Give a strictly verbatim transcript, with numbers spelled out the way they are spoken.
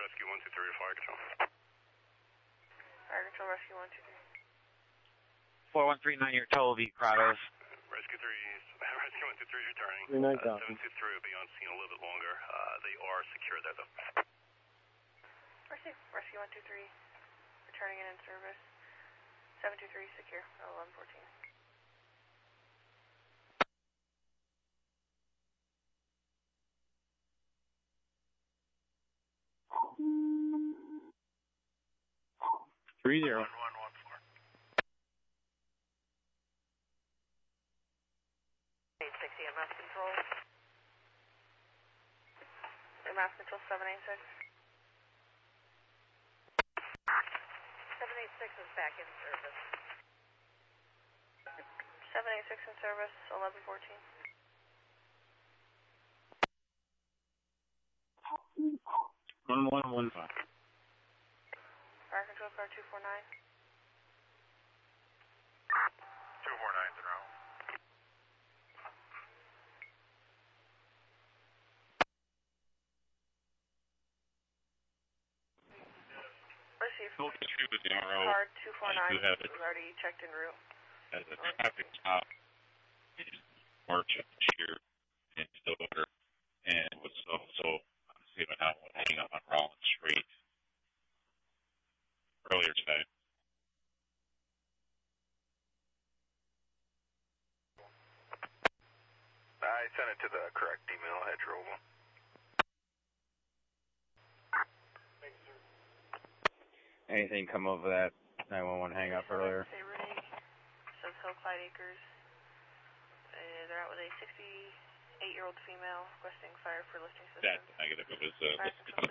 Rescue one two three to Fire Control. Fire Control, Rescue one two three. four one three nine, your total V, Kratos. Rescue three, Rescue one two three is returning. three nine, uh, seven two three will be on scene a little bit longer. Uh, they are secure there, though. Rescue, Rescue one two three, returning and in service. seven two three secure, eleven fourteen. Three zero. one one one four. eight sixty M F control. M F control seven eight six. seven eight six is back in service. seven eight six in service, eleven fourteen. One one one five. Fire control car two four nine. two four nine zero. Receive. With the R O, Car two four nine I do have it. was already checked en route. as a traffic stop in March of this year in Stillwater, and was also on seven out hanging up on Rollins Street earlier today. I sent it to the correct email. I had your old one. Anything come over that nine one one hang up earlier? Say Ray, says Hillside Acres. Uh, they're out with a sixty-eight-year-old female requesting fire for lifting system. That's negative. It was uh, listed